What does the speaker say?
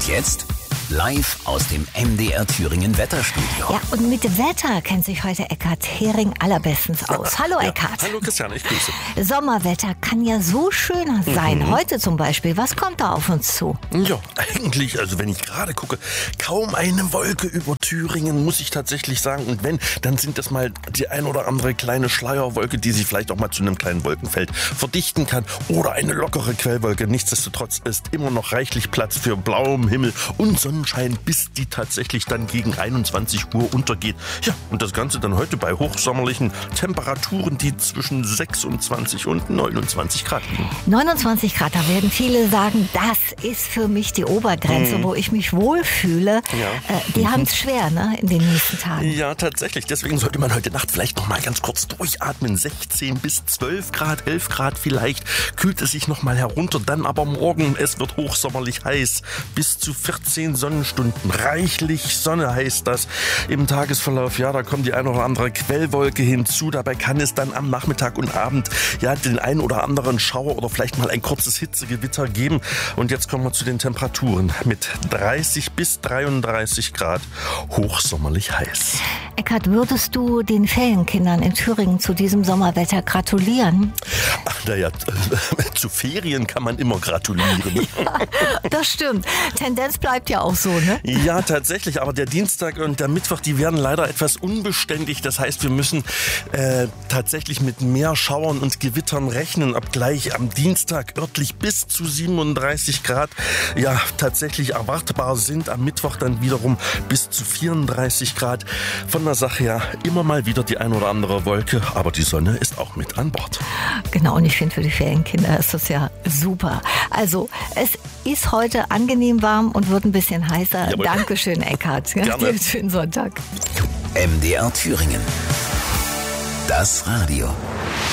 Und jetzt live aus dem MDR Thüringen Wetterstudio. Ja, und mit dem Wetter kennt sich heute Eckhard Hering allerbestens aus. Hallo Eckhard. Hallo Christian, ich grüße. Sommerwetter kann ja so schön sein. Heute zum Beispiel. Was kommt da auf uns zu? Ja, eigentlich, also wenn ich gerade gucke, kaum eine Wolke über Thüringen, muss ich tatsächlich sagen. Und wenn, dann sind das mal die ein oder andere kleine Schleierwolke, die sich vielleicht auch mal zu einem kleinen Wolkenfeld verdichten kann. Oder eine lockere Quellwolke. Nichtsdestotrotz ist immer noch reichlich Platz für blauem Himmel und Sonnenschein, bis die tatsächlich dann gegen 21 Uhr untergeht. Ja, und das Ganze dann heute bei hochsommerlichen Temperaturen, die zwischen 26 und 29 Grad liegen. 29 Grad, da werden viele sagen, das ist für mich die Obergrenze, wo ich mich wohlfühle. Ja. Die haben es schwer, ne, in den nächsten Tagen. Ja, tatsächlich. Deswegen sollte man heute Nacht vielleicht noch mal ganz kurz durchatmen. 16 bis 12 Grad, 11 Grad vielleicht. Kühlt es sich noch mal herunter. Dann aber morgen, es wird hochsommerlich heiß. Bis zu 14 Sonnenstunden. Reichlich Sonne heißt das im Tagesverlauf. Ja, da kommt die eine oder andere Quellwolke hinzu. Dabei kann es dann am Nachmittag und Abend ja den einen oder anderen Schauer oder vielleicht mal ein kurzes Hitzegewitter geben. Und jetzt kommen wir zu den Temperaturen. Mit 30 bis 33 Grad hochsommerlich heiß. Eckhard, würdest du den Ferienkindern in Thüringen zu diesem Sommerwetter gratulieren? Ach, naja, zu Ferien kann man immer gratulieren. Ja, das stimmt. Tendenz bleibt ja auch so, ne? Ja, tatsächlich. Aber der Dienstag und der Mittwoch, die werden leider etwas unbeständig. Das heißt, wir müssen tatsächlich mit mehr Schauern und Gewittern rechnen. Obgleich am Dienstag örtlich bis zu 37 Grad ja tatsächlich erwartbar sind. Am Mittwoch dann wiederum bis zu 34 Grad. Von der Sache her immer mal wieder die ein oder andere Wolke. Aber die Sonne ist auch mit an Bord. Genau, und ich finde, für die Ferienkinder ist das ja super. Also, es ist heute angenehm warm und wird ein bisschen heißer. Jawohl. Dankeschön, Eckhard. Ja, dir einen schönen Sonntag. MDR Thüringen. Das Radio.